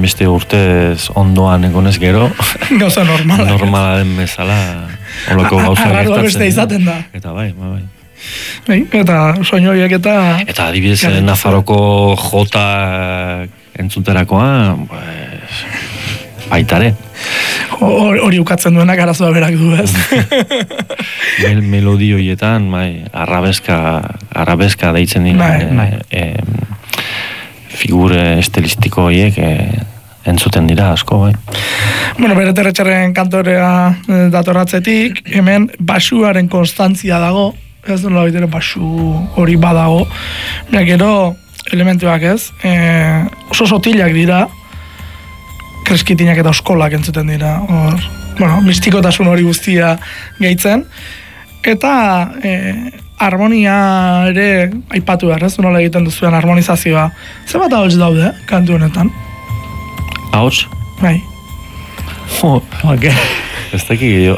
hainbeste urtez ondoan egonez gero. Gauza normala. Normala den bezala, holako gauza gertatzen. Arraroa beste izaten da. Eta bai. Eta soinu horiek eta... Eta adibidez, Nafarroko jota entzuterakoa, baitare. Hori ukatzen duenak arazoa berak du, ez? Melodi horietan, arabeska deitzen dira, figure estilistiko horiek entzuten dira asko, bai. Bueno, Bere Terretxaren kantorea datorratzetik, hemen basuaren konstantzia dago, ez nola baitere basu hori badago, gero elementuak ez, oso sotilak dira, kreskitinak eta oskolak entzuten dira, mistikotasun hori guztia gehitzen, eta harmonia ere aipatu behar, ez nola egiten duzuen harmonizazioa. Zer bat ahots daude, kantu honetan? Ahots? Bai. Ez daki gehiago,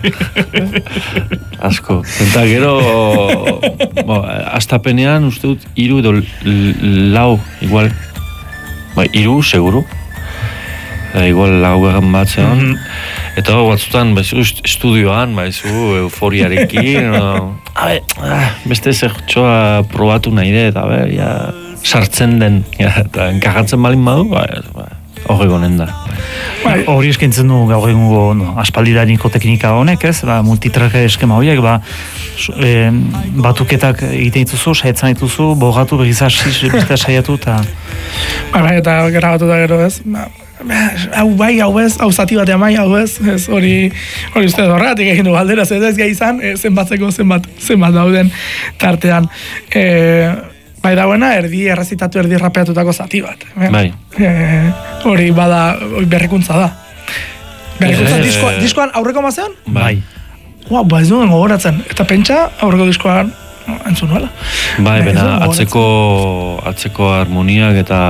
asko. Eta gero, astapenean uste dut 3 edo 4, igual, 3, seguru. Igual 4 batzean. Eta batzutan, estudioan, euforiarekin, beste zertxoa probatu nahi de, eta sartzen den, eta enkajatzen balin badu, hori gonen da. Hori eskaintzen du gaur egungo aspaldidaniko teknika honek, ez? Multitrake eskema horiek, batuketak egiten dituzu, saietzen dituzu, bogatu begizasi, beste saiatu, eta... Eta grabatu da gero, ez? Hau bai, hau ez, hau zati batean bai, hau ez, hori uste horregatik egin du galdera, ez gai izan, zenbatzeko zenbat dauden tartean. Bai dagoena, errezitatu, erdi rapeatutako zati bat. Bai. Hori bada, berrikuntza da. Berrikuntza diskoan aurreko mazean? Bai. Ez duen gogoratzen. Eta pentsa aurreko diskoan entzun nuela. Bai, bena, atzeko harmoniak eta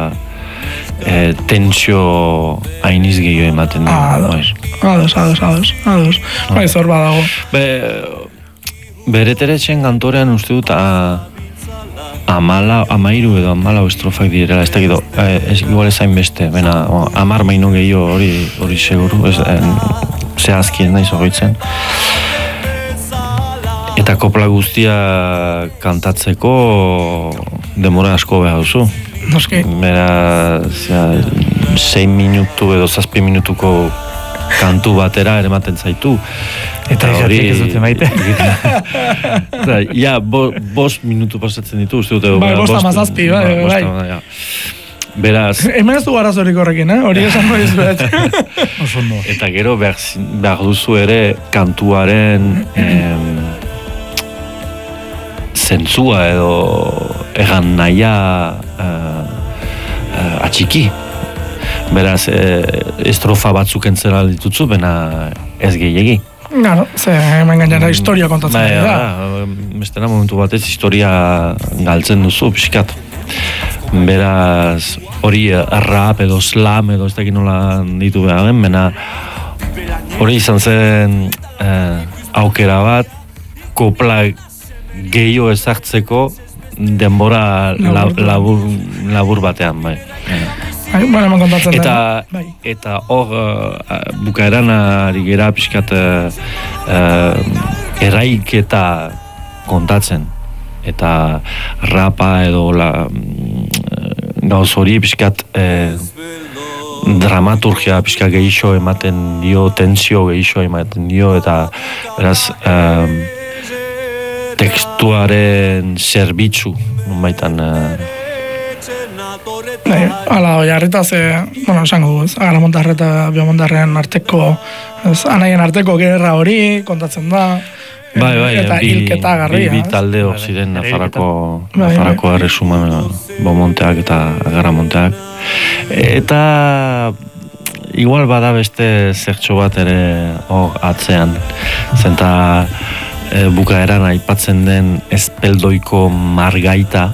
tensio hainiz gehiago ematen dira. Ados. Bai, zor badago. Bere Terretxen kantorean uste dut 13 edo 14 estrofak direla, ez dakit, igual ezain beste, 10 maino gehiago hori seguru, zehazkien naiz horretzen. Eta kopla guztia kantatzeko demora asko behar duzu. Noski. Bera, 6 minutu edo 7 minutuko kantu batera erematen zaitu. Eta hori ez dute maite. Ja, 5 minutu pasatzen ditu, uste dute. Bai, 5 bai. Beraz... Hemen ez du garazorik horrekin, hori esan hori zuet. Eta gero behar duzu ere kantuaren zentzua edo egan nahia atxiki. Beraz, estrofa batzuk entzera ditutzu, bena ez gehiagi. Claro, hemen gainera historia kontatzen da. Bestera momentu batez historia galtzen duzu, pixkat. Beraz, hori rap edo slam edo ez dakit nola ditu behar den, bena hori izan zen aukera bat, kopla gehiago ezartzeko denbora labur batean, bai. Eta hor bukaeran ari gera pixkat erraiketa kontatzen. Eta rapa edo gauz hori pixkat dramaturgia pixkat gehixo ematen dio, tensio gehixo ematen dio, eta beraz tekstuaren zerbitzu baitan. Hala, jarritaz, esango du, Agaramondarra eta Biomondarren arteko, anaien arteko gerra hori kontatzen da. Bai, eta hilketa garria. Bi talde hor ziren Nafarrako erresuma, Beaumonteak eta Agaramonteak. Eta igual bada beste zertxo bat ere hor atzean. Zenta bukaeran aipatzen den espeldoiko margaita,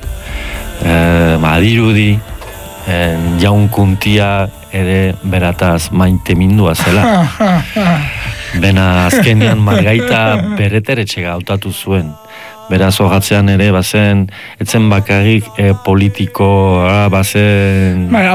adirudi, jaunkuntia ere berataz maite mindua zela. Bena azkenean margaita Bere Terretxega hautatu zuen. Beraz horatzean ere bazen, etzen bakarrik politikoa bazen...